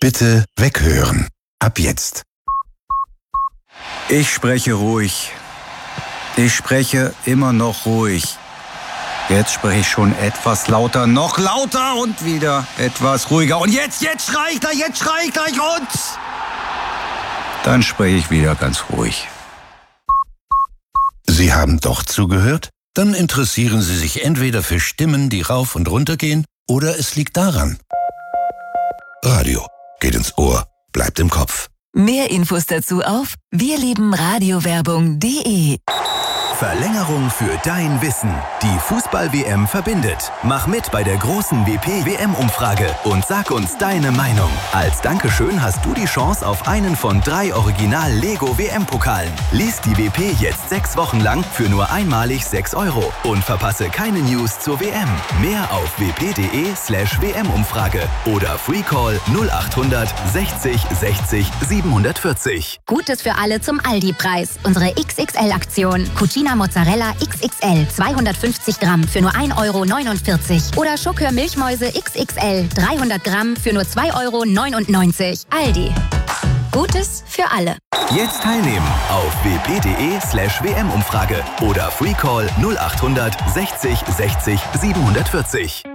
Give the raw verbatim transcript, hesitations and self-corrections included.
Bitte weghören. Ab jetzt. Ich spreche ruhig. Ich spreche immer noch ruhig. Jetzt spreche ich schon etwas lauter, noch lauter und wieder etwas ruhiger. Und jetzt, jetzt schrei ich gleich, jetzt schrei ich gleich und... Dann spreche ich wieder ganz ruhig. Sie haben doch zugehört? Dann interessieren Sie sich entweder für Stimmen, die rauf und runter gehen, oder es liegt daran. Radio geht ins Ohr, bleibt im Kopf. Mehr Infos dazu auf wirliebenradiowerbung punkt de. Verlängerung für dein Wissen. Die Fußball-W M verbindet. Mach mit bei der großen W P-W M-Umfrage und sag uns deine Meinung. Als Dankeschön hast du die Chance auf einen von drei Original-Lego-W M-Pokalen. Lies die W P jetzt sechs Wochen lang für nur einmalig sechs Euro und verpasse keine News zur W M. Mehr auf wp.de slash WM-Umfrage oder Freecall null achthundert sechzig sechzig siebenhundertvierzig. Gutes für alle zum Aldi-Preis. Unsere X X L-Aktion. Cucina Mozzarella X X L zweihundertfünfzig Gramm für nur ein Euro neunundvierzig. Oder Schokör Milchmäuse X X L dreihundert Gramm für nur zwei Euro neunundneunzig. Aldi. Gutes für alle. Jetzt teilnehmen auf wp.de slash WM-Umfrage oder Freecall null achthundert sechzig sechzig siebenhundertvierzig.